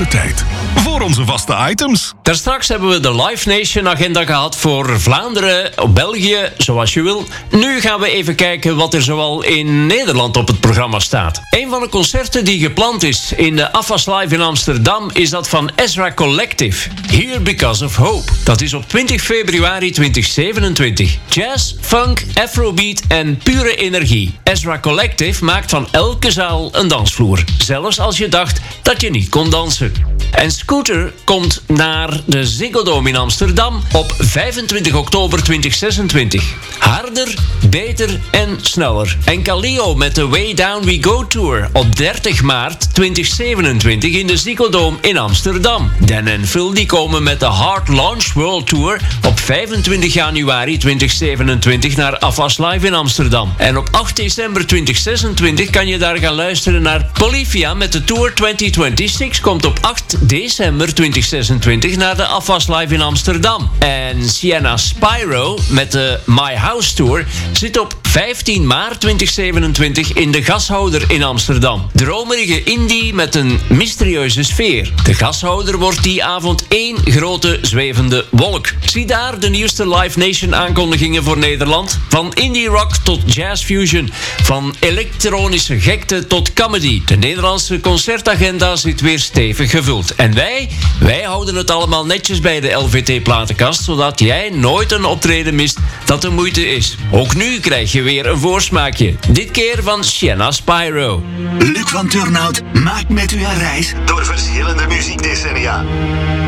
juiste tijd. Voor onze vaste items. Daarstraks hebben we de Live Nation agenda gehad voor Vlaanderen, België, zoals je wil. Nu gaan we even kijken wat er zoal in Nederland op het programma staat. Een van de concerten die gepland is in de AFAS Live in Amsterdam is dat van Ezra Collective. Here Because of Hope. Dat is op 20 februari 2027. Jazz, funk, afrobeat en pure energie. Ezra Collective maakt van elke zaal een dansvloer. Zelfs als je dacht dat je niet kon dansen. En Scooter komt naar de Ziggo Dome in Amsterdam op 25 oktober 2026. Harder, beter en sneller. En Kaleo met de Way Down We Go Tour op 30 maart 2027 in de Ziggo Dome in Amsterdam. Dan en Phil die komen met de Hard Launch World Tour op 25 januari 2027 naar AFAS Live in Amsterdam. En op 8 december 2026 kan je daar gaan luisteren naar Polyphia met de Tour 2026 komt op 8 december 2026 naar de AFAS Live in Amsterdam. En Sienna Spyro met de My House Tour zit op 15 maart 2027 in de Gashouder in Amsterdam. Dromerige indie met een mysterieuze sfeer. De Gashouder wordt die avond één grote zwevende wolk. Zie daar de nieuwste Live Nation aankondigingen voor Nederland. Van indie rock tot jazz fusion. Van elektronische gekte tot comedy. De Nederlandse concertagenda zit weer stevig gevuld. En wij houden het allemaal netjes bij de LVT-platenkast, zodat jij nooit een optreden mist dat de moeite is. Ook nu krijg je weer een voorsmaakje. Dit keer van Sienna Spyro. Luc van Turnhout maakt met u een reis door verschillende muziekdecennia.